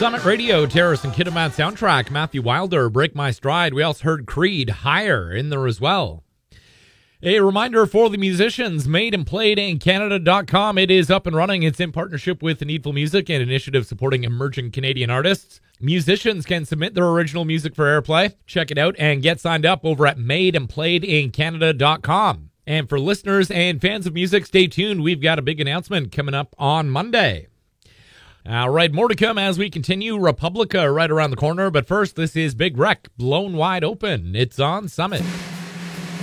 Summit Radio, Terrace and Kidderman soundtrack, Matthew Wilder, Break My Stride. We also heard Creed, Higher, in there as well. A reminder for the musicians, made and played in Canada.com. It is up and running. It's in partnership with the Needful Music, an initiative supporting emerging Canadian artists. Musicians can submit their original music for airplay. Check it out and get signed up over at madeandplayedincanada.com. And for listeners and fans of music, stay tuned. We've got a big announcement coming up on Monday. All right, more to come as we continue. Republica right around the corner. But first, this is Big Wreck, Blown Wide Open. It's on Summit.